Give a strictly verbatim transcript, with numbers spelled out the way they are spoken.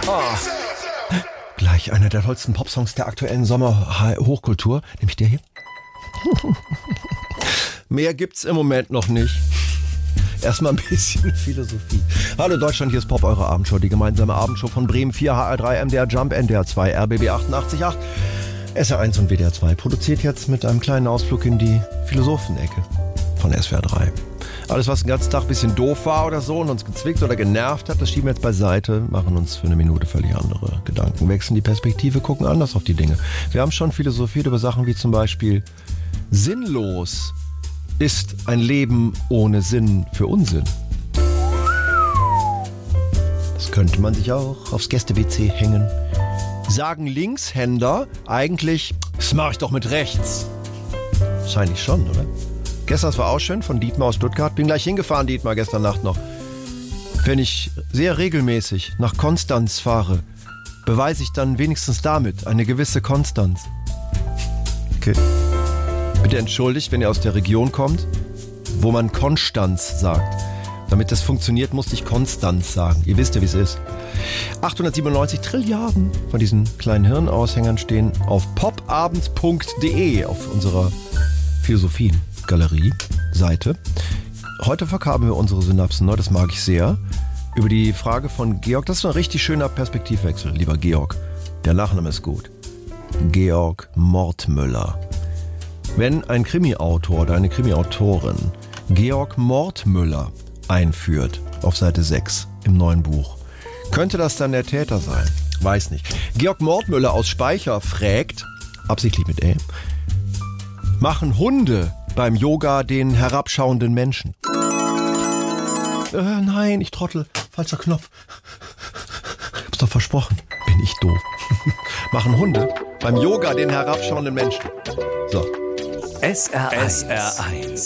Oh. Gleich einer der tollsten Popsongs der aktuellen Sommer-Hochkultur, nämlich der hier. Mehr gibt's im Moment noch nicht. Erstmal ein bisschen Philosophie. Hallo Deutschland, hier ist Pop, eure Abendshow. Die gemeinsame Abendshow von Bremen vier, H R drei, M D R Jump, N D R zwei, R B B achtundachtzig Komma acht, S R eins und W D R zwei. Produziert jetzt mit einem kleinen Ausflug in die Philosophenecke von S W R drei. Alles, was den ganzen Tag ein bisschen doof war oder so und uns gezwickt oder genervt hat, das schieben wir jetzt beiseite, machen uns für eine Minute völlig andere Gedanken, wechseln die Perspektive, gucken anders auf die Dinge. Wir haben schon philosophiert über Sachen wie zum Beispiel: sinnlos ist ein Leben ohne Sinn für Unsinn. Das könnte man sich auch aufs Gäste-W C hängen. Sagen Linkshänder eigentlich, das mache ich doch mit rechts? Wahrscheinlich schon, oder? Gestern, das war auch schön, von Dietmar aus Stuttgart. Bin gleich hingefahren, Dietmar, gestern Nacht noch. Wenn ich sehr regelmäßig nach Konstanz fahre, beweise ich dann wenigstens damit eine gewisse Konstanz. Okay. Bitte entschuldigt, wenn ihr aus der Region kommt, wo man Konstanz sagt. Damit das funktioniert, musste ich Konstanz sagen. Ihr wisst ja, wie es ist. achthundertsiebenundneunzig Trilliarden von diesen kleinen Hirnaushängern stehen auf popabend punkt de, auf unserer Philosophien-Galerie-Seite. Heute verkabeln wir unsere Synapsen neu, das mag ich sehr, über die Frage von Georg. Das ist ein richtig schöner Perspektivwechsel, lieber Georg. Der Nachname ist gut. Georg Mortmüller. Wenn ein Krimi-Autor oder eine Krimi-Autorin Georg Mortmüller einführt auf Seite sechs im neuen Buch, könnte das dann der Täter sein? Weiß nicht. Georg Mortmüller aus Speicher fragt, absichtlich mit Ä, machen Hunde beim Yoga den herabschauenden Menschen? Äh, nein, ich trottel. Falscher Knopf. Ich hab's doch versprochen. Bin ich doof. Machen Hunde beim Yoga den herabschauenden Menschen? So. S R eins. S R eins.